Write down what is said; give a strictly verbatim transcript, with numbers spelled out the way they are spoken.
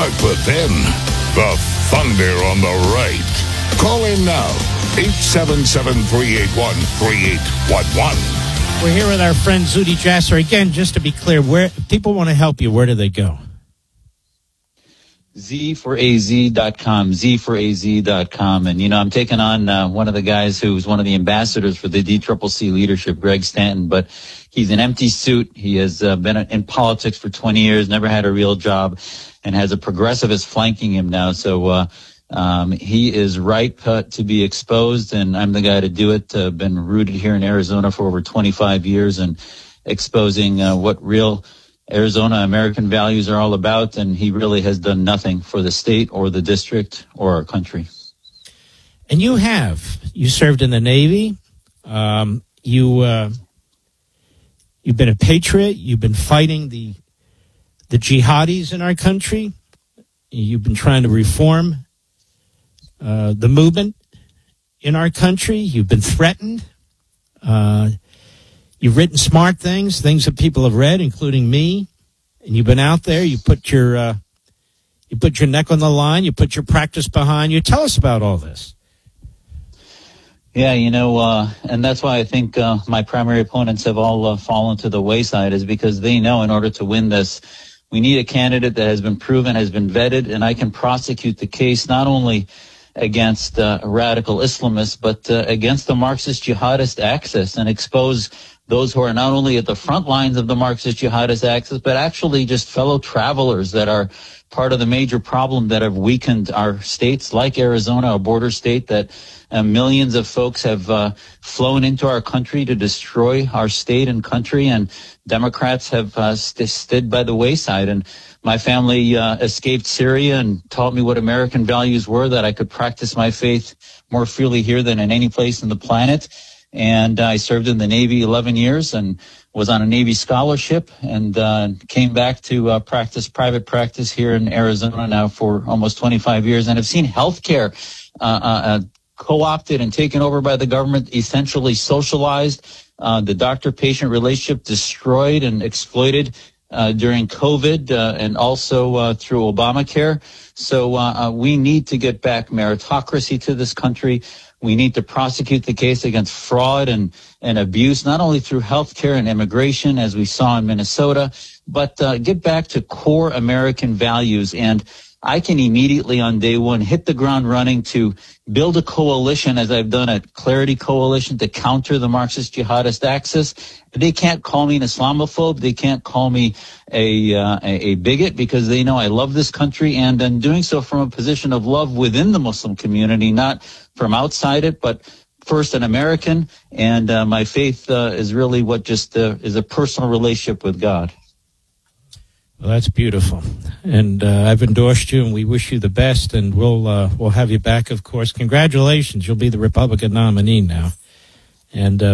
but then the thunder on the right. Call in now, eight seven seven, three eight one, three eight one one. We're here with our friend Zuhdi Jasser. Again, just to be clear, where if people want to help you, where do they go? Z four A Z dot com, Z four A Z dot com. And, you know, I'm taking on uh, one of the guys who's one of the ambassadors for the D C C C leadership, Greg Stanton. But he's an empty suit. He has uh, been in politics for twenty years, never had a real job, and has a progressivist flanking him now. So uh, um, he is ripe uh, to be exposed, and I'm the guy to do it. Uh, been rooted here in Arizona for over twenty-five years and exposing uh, what real Arizona American values are all about, and he really has done nothing for the state or the district or our country. And you have. You served in the Navy. Um, you, uh, you've been a patriot. You've been fighting the the jihadis in our country. You've been trying to reform uh, the movement in our country. You've been threatened. Uh You've written smart things, things that people have read, including me, and you've been out there. You put your uh, you put your neck on the line. You put your practice behind you. Tell us about all this. Yeah, you know, uh, and that's why I think uh, my primary opponents have all uh, fallen to the wayside, is because they know in order to win this, we need a candidate that has been proven, has been vetted, and I can prosecute the case not only against uh, radical Islamists, but uh, against the Marxist jihadist axis, and expose those who are not only at the front lines of the Marxist jihadist axis, but actually just fellow travelers that are part of the major problem that have weakened our states like Arizona, a border state that uh, millions of folks have uh, flown into our country to destroy our state and country, and Democrats have uh, st- stood by the wayside. And my family uh, escaped Syria and taught me what American values were, that I could practice my faith more freely here than in any place on the planet. And I served in the Navy eleven years and was on a Navy scholarship, and uh, came back to uh, practice private practice here in Arizona now for almost twenty-five years, and have seen healthcare uh, uh, co-opted and taken over by the government, essentially socialized, uh, the doctor-patient relationship destroyed and exploited uh, during COVID uh, and also uh, through Obamacare. So uh, uh, we need to get back meritocracy to this country. We need to prosecute the case against fraud and, and abuse, not only through healthcare and immigration, as we saw in Minnesota, but uh, get back to core American values. And I can immediately on day one hit the ground running to build a coalition, as I've done at Clarity Coalition, to counter the Marxist jihadist axis. They can't call me an Islamophobe. They can't call me a, uh, a bigot, because they know I love this country, and I'm doing so from a position of love within the Muslim community, not from outside it, but first an American. And uh, my faith uh, is really what just uh, is a personal relationship with God. Well, that's beautiful. And uh, I've endorsed you, and we wish you the best, and we'll uh, we'll have you back, of course. Congratulations. You'll be the Republican nominee now. And uh,